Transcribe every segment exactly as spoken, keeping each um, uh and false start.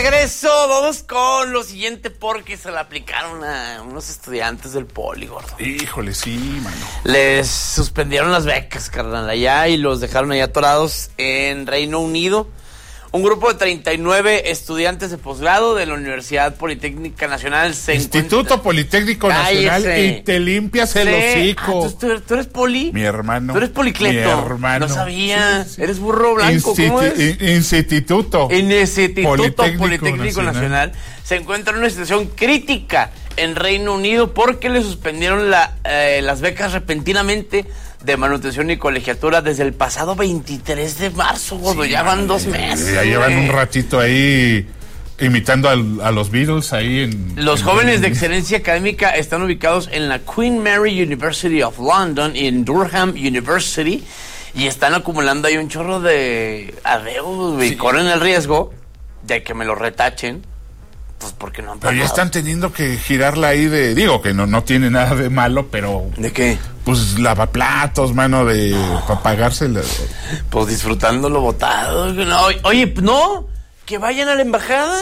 regreso, vamos con lo siguiente porque se la aplicaron a unos estudiantes del Poli, gordo. Híjole, sí, mano. Les suspendieron las becas, carnal, allá y los dejaron allá atorados en Reino Unido. Un grupo de treinta y nueve estudiantes de posgrado de la Universidad Politécnica Nacional se Instituto encuentra... Politécnico Nacional. Cállese. Y te limpias el Sí. hocico. Ah, ¿tú, tú- tú eres poli? Mi hermano. ¿Tú eres policleto? Mi hermano. No sabía. Sí, sí. ¿Eres burro blanco? Institu- ¿Cómo es? in- Instituto. En ese Instituto Politécnico Politécnico, Nacional. Nacional se encuentra en una situación crítica en Reino Unido porque le suspendieron la, eh, las becas repentinamente de manutención y colegiatura desde el pasado veintitrés de marzo, gordo. Sí, ya van mano, dos ya- meses. Ya llevan güey. un ratito ahí imitando al- a los Beatles ahí en... Los en- jóvenes de excelencia académica están ubicados en la Queen Mary University of London y en Durham University y están acumulando ahí un chorro de adeudos, güey. Sí. Corren el riesgo de que me lo retachen, pues porque no han Pero pagado. ya están teniendo que girarla ahí de... Digo que no, no tiene nada de malo, pero... ¿De qué? Pues lavaplatos, mano, de... para pagársela. Pues disfrutando lo botado. No, oye, no, que vayan a la embajada.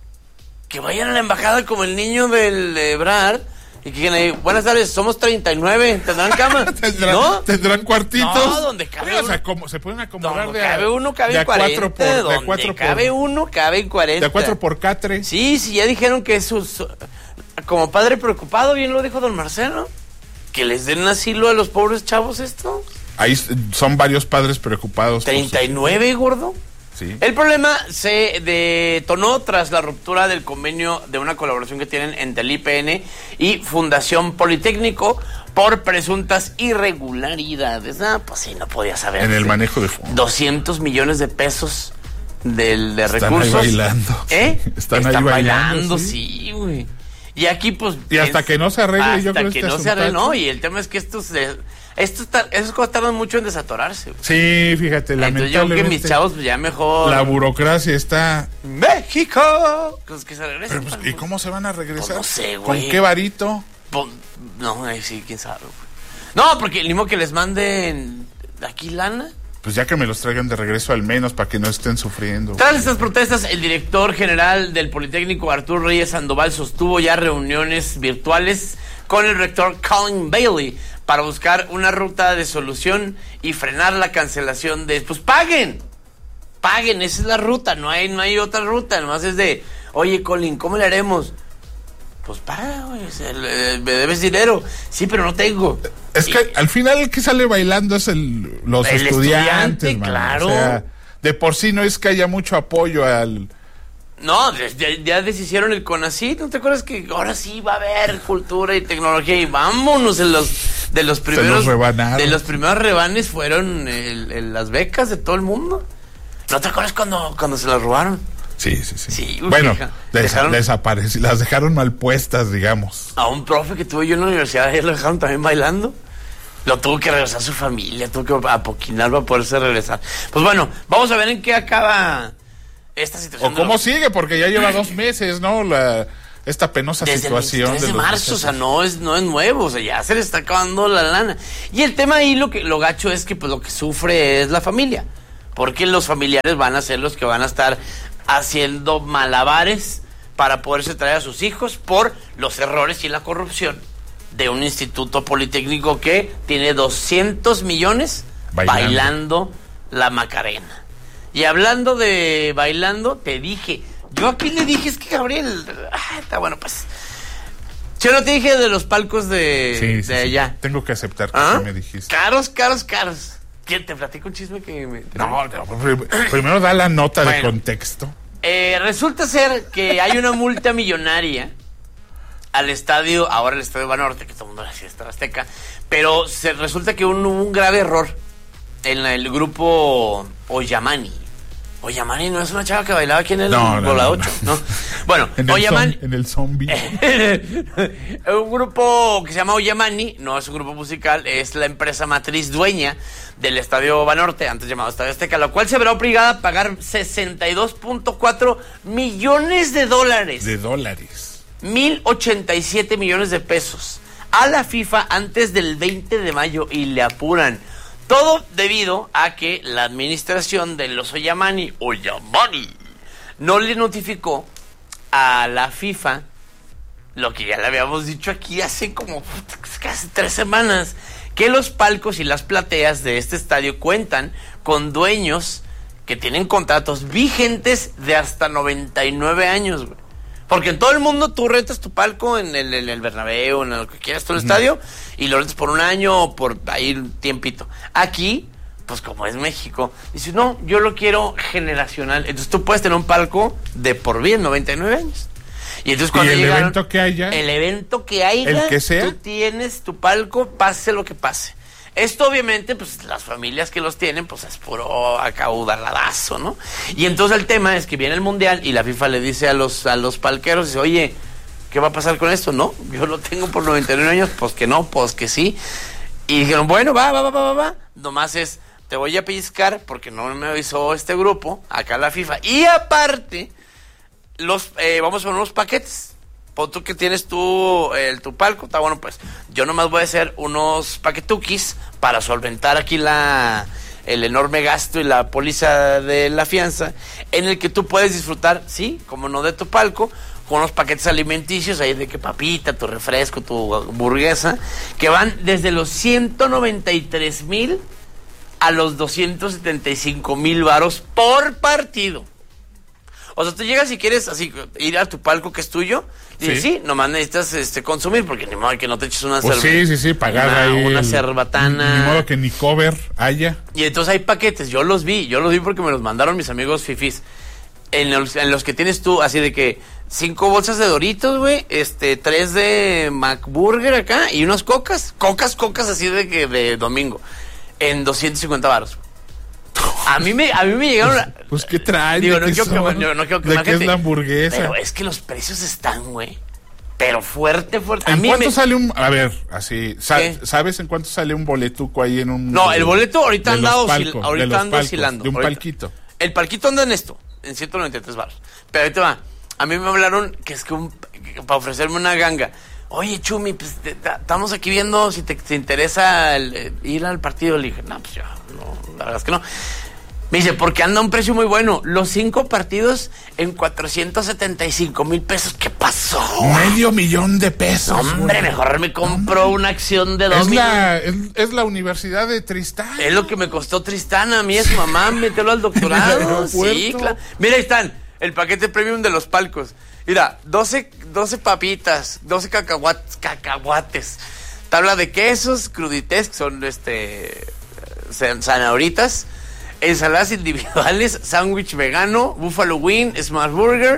Que vayan a la embajada como el niño del Ebrard. Y que digan ahí, buenas tardes, somos treinta y nueve, ¿tendrán cama? ¿Tendrán, ¿No? ¿Tendrán cuartitos? No, donde cabe Oye, o uno. sea, como se pueden acomodar Donde de a, cabe uno, cabe de en a cuatro cuarenta. por, de a Donde cuatro cabe por, uno, cabe en cuarenta. de a cuatro por catre. Sí, sí, ya dijeron que sus... Como padre preocupado, bien lo dijo don Marcelo. Que les den asilo a los pobres chavos esto. Ahí son varios padres preocupados. por treinta y sus- nueve, gordo. Sí. El problema se detonó tras la ruptura del convenio de una colaboración que tienen entre el I P N y Fundación Politécnico por presuntas irregularidades. Ah, pues sí, no podía saber. En el manejo de fondos. doscientos millones de pesos del, de Están recursos. ahí bailando. ¿Eh? Están ahí bailando, sí, güey. Y aquí, pues... Y hasta es- que no se arregle, yo hasta creo que este no se arregle, asuntacho. no. Y el tema es que estos... eh, estos tar- esas cosas tardan mucho en desatorarse, güey. Sí, fíjate, Entonces yo creo que mis lamentablemente chavos pues, ya mejor... la burocracia está... ¡México! Pues que se regresen. Pero, pues, ¿y cómo se van a regresar? Pues no sé, güey. ¿Con qué varito? Po- No, ahí sí, quién sabe, güey. No, porque ni modo que les manden aquí lana. Pues ya que me los traigan de regreso al menos para que no estén sufriendo. Tras estas protestas, el director general del Politécnico, Arturo Reyes Sandoval, sostuvo ya reuniones virtuales con el rector Colin Bailey para buscar una ruta de solución y frenar la cancelación de... Pues paguen, paguen, esa es la ruta, no hay, no hay otra ruta, nomás es de, oye Colin, ¿cómo le haremos? Pues paga, güey, o sea, le- me debes dinero, sí, pero no tengo. Es que al final el que sale bailando es el, los El estudiantes, estudiante, mano. claro. O sea, de por sí no es que haya mucho apoyo al... No, ya, ya deshicieron el CONACYT, ¿no te acuerdas que ahora sí va a haber cultura y tecnología y vámonos en los de los primeros los rebanaron. de los primeros rebanes fueron el- el- las becas de todo el mundo. ¿No te acuerdas cuando cuando se las robaron? Sí, sí, sí. Sí, güey, bueno, deja- desa- dejaron- desapareci- las dejaron mal puestas, digamos. A un profe que tuve yo en la universidad, ayer lo dejaron también bailando. Lo tuvo que regresar su familia, tuvo que apoquinar para poderse regresar. Pues bueno, vamos a ver en qué acaba esta situación. O de cómo los- sigue, porque ya lleva dos meses, ¿no? La, esta penosa Desde situación. el veintitrés de los marzo, o sea, recesos. no es, no es nuevo, o sea, ya se le está acabando la lana. Y el tema ahí, lo que lo gacho es que pues lo que sufre es la familia, porque los familiares van a ser los que van a estar haciendo malabares para poderse traer a sus hijos por los errores y la corrupción de un instituto politécnico que tiene doscientos millones bailando, Bailando. la Macarena. Y hablando de bailando, te dije, yo aquí le dije, es que Gabriel, ah, está bueno, pues. Yo no te dije de los palcos de, Sí, de sí, sí. allá. Tengo que aceptar que ¿Ah? sí me dijiste. Caros, caros, caros. ¿Quién te platico un chisme que me... No, no, prim- primero da la nota de Bueno. contexto. Eh, resulta ser que hay una multa millonaria al estadio, ahora el estadio Banorte, que todo el mundo le decía Estadio Azteca, pero se resulta que un- hubo un grave error en la- el grupo Oyamani. Oyamani no es una chava que bailaba aquí en el No, no, Bola no, ocho, ¿no? Bueno, En el, Oyamani... zom- en el zombie. un grupo que se llama Oyamani, no es un grupo musical, es la empresa matriz dueña del Estadio Banorte, antes llamado Estadio Azteca, la cual se verá obligada a pagar sesenta y dos punto cuatro millones de dólares, de dólares. mil ochenta y siete millones de pesos a la FIFA antes del veinte de mayo y le apuran. Todo debido a que la administración de los Oyamani, Oyamani, no le notificó a la FIFA lo que ya le habíamos dicho aquí hace como casi tres semanas, que los palcos y las plateas de este estadio cuentan con dueños que tienen contratos vigentes de hasta noventa y nueve años, güey. Porque en todo el mundo tú rentas tu palco en el, en el Bernabéu, en lo que quieras, todo el uh-huh. estadio, y lo rentas por un año o por ahí un tiempito. Aquí, pues como es México, dices, no, yo lo quiero generacional. Entonces tú puedes tener un palco de por vida, noventa y nueve años. Y entonces cuando ¿Y el llegaron, evento que haya? El evento que haya, el que sea, tú tienes tu palco, pase lo que pase. Esto obviamente, pues las familias que los tienen, pues es puro acaudaladazo, ¿no? Y entonces el tema es que viene el Mundial y la FIFA le dice a los, a los palqueros, dice, oye, ¿qué va a pasar con esto? No, yo lo tengo por noventa y nueve años, pues que no, pues que sí. Y dijeron, bueno, va, va, va, va, va, nomás es, te voy a pellizcar porque no me avisó este grupo, acá la FIFA. Y aparte, los eh, vamos a poner unos paquetes. Pon tú que tienes tú el, tu palco, está bueno, pues yo nomás voy a hacer unos paquetuquis para solventar aquí la el enorme gasto y la póliza de la fianza, en el que tú puedes disfrutar, sí, como no, de tu palco, con unos paquetes alimenticios ahí de que papita, tu refresco, tu hamburguesa, que van desde los ciento noventa y tres mil a los doscientos setenta y cinco mil varos por partido. O sea, tú llegas y quieres así ir a tu palco que es tuyo, y dices, sí, sí, nomás necesitas este, consumir, porque ni modo que no te eches una pues cerveza. Sí, sí, sí, pagar una, ahí. Una el, cerbatana. Ni modo que ni cover haya. Y entonces hay paquetes, yo los vi, yo los vi porque me los mandaron mis amigos fifís. En los, en los que tienes tú, así de que cinco bolsas de Doritos, güey, este, tres de McBurger acá, y unas cocas, cocas, cocas así de que de domingo, en doscientos cincuenta varos. A mí me, a mí me llegaron. A, pues, pues qué trae. Digo, no quiero, que, no, no quiero que ¿De qué es la hamburguesa? Pero es que los precios están, güey. Pero fuerte, fuerte. ¿En a mí cuánto me... sale un.? A ver, así. Sa ¿Sabes en cuánto sale un boletuco ahí en un.? No, el boleto ahorita anda palcos, ahorita anda oscilando. De un ahorita. palquito. El palquito anda en esto, en ciento noventa y tres baros. Pero ahorita va. A mí me hablaron que es que, un, que para ofrecerme una ganga. Oye, Chumi, pues estamos aquí viendo si te, te interesa el, el, ir al partido. Le dije, no, pues yo, no, la verdad es que no. Me dice, porque anda un precio muy bueno. Los cinco partidos en cuatrocientos setenta y cinco mil pesos. ¿Qué pasó? Medio millón de pesos. Hombre, güey. Mejor me compro una acción de dos es la, es, es la Universidad de Tristán. Es lo que me costó Tristán a mí, a su mamá, meterlo al doctorado. Sí, claro. Mira, ahí están, el paquete premium de los palcos. Mira, doce, doce papitas, doce cacahuates, cacahuates. Tabla de quesos, crudités, que son este zanahoritas. Ensaladas individuales, sándwich vegano, Buffalo Wing, Smart Burger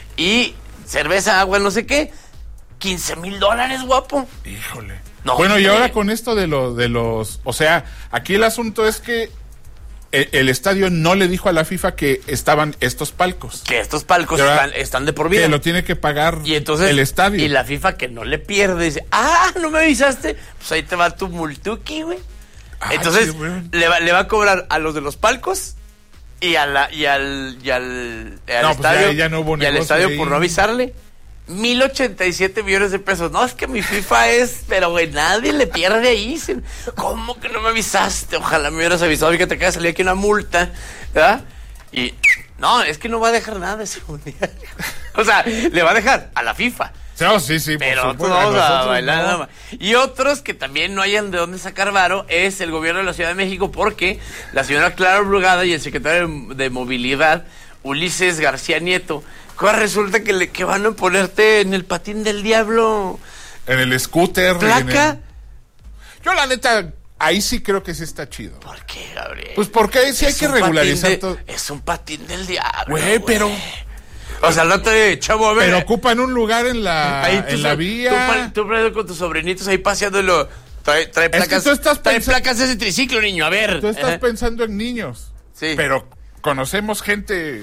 y cerveza, agua, no sé qué. quince mil dólares, guapo. Híjole. No, bueno, hombre. Y ahora con esto de, lo, de los... O sea, aquí el asunto es que el, el estadio no le dijo a la FIFA que estaban estos palcos. Que estos palcos están, están de por vida. Que lo tiene que pagar y entonces, el estadio. Y la FIFA que no le pierde, dice, ah, ¿no me avisaste? Pues ahí te va tu multuki, güey. Ay, entonces le va, le va a cobrar a los de los palcos y a la y al y al, al no, estadio pues ya, ya no hubo y al estadio ahí. Por no avisarle mil ochenta y siete millones de pesos. No, es que mi FIFA es, pero güey, nadie le pierde ahí. ¿Cómo que no me avisaste? Ojalá me hubieras avisado, fíjate que va a salir aquí una multa, ¿verdad? Y no, es que no va a dejar nada de ese mundial. O sea, le va a dejar a la FIFA. No, sí, sí, pero por tú vamos a, a bailar no. nada más. Y otros que también no hayan de dónde sacar varo es el gobierno de la Ciudad de México, porque la señora Clara Brugada y el secretario de, de Movilidad, Ulises García Nieto, resulta que, le, que van a ponerte en el patín del diablo. En el scooter. ¿Placa? El... Yo la neta, ahí sí creo que sí está chido. ¿Por qué, Gabriel? Pues porque ahí sí hay que regularizar de, todo. Es un patín del diablo. Güey, pero... O sea, no te, chavo, a ver. Pero ocupan un lugar en la, ahí tú, en la vía. Tú, tú, con tus sobrinitos ahí paseándolo. Trae, trae placas. Es que tú estás trae pensando, placas de ese triciclo, niño, a ver. Tú estás eh. pensando en niños. Sí. Pero conocemos gente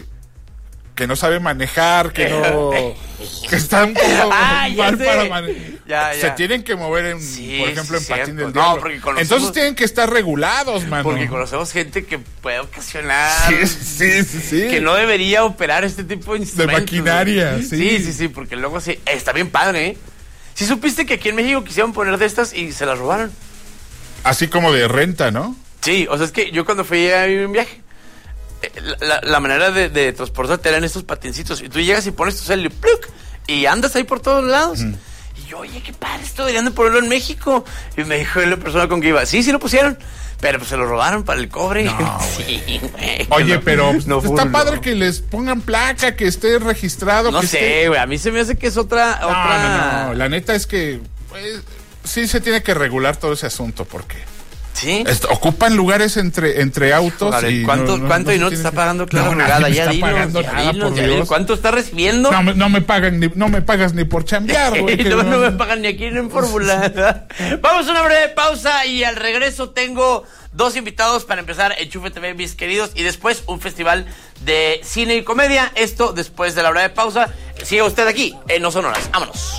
que no sabe manejar, que no. que está un poco ah, mal sé. para manejar. Ya, ya. Se tienen que mover en, sí, por ejemplo, sí, en patín del no, diablo. porque conocemos, entonces tienen que estar regulados, mano. Porque conocemos gente que puede ocasionar. Sí, sí, sí, sí. Que no debería operar este tipo de instrumentos. De maquinaria, sí. Sí, sí, sí, porque luego sí. Está bien padre, ¿eh? ¿Sí supiste que aquí en México quisieron poner de estas y se las robaron? Así como de renta, ¿no? Sí, o sea, es que yo cuando fui a un viaje, la, la, la manera de, de transportarte eran estos patincitos. Y tú llegas y pones tu cel y ¡pluc! Y andas ahí por todos lados. Mm. Y yo, oye, qué padre, esto deberían de ponerlo en México. Y me dijo la persona con que iba, sí, sí lo pusieron. Pero pues se lo robaron para el cobre. No, sí, güey. Oye, pero no está fue, padre no. que les pongan placa, que esté registrado. No que sé, esté... güey, a mí se me hace que es otra... No, otra... no, no, la neta es que pues, sí se tiene que regular todo ese asunto, porque... ¿Sí? Est- ocupan lugares entre, entre autos. Vale, y ¿Cuánto, no, no, cuánto no y no te tiene está que... pagando Clara no, Brugada? nadie me Ya está dinos, pagando ya nada, dinos, por ya Dios. dinos. ¿Cuánto está recibiendo? No, me- no me pagan ni, no me pagas ni por chambear, güey. que no, no- no me pagan ni aquí ni en Fórmula. Vamos a una breve pausa y al regreso tengo dos invitados para empezar Enchufe T V, mis queridos, y después un festival de cine y comedia. Esto después de la breve pausa. Siga usted aquí en No Sonoras. Vámonos.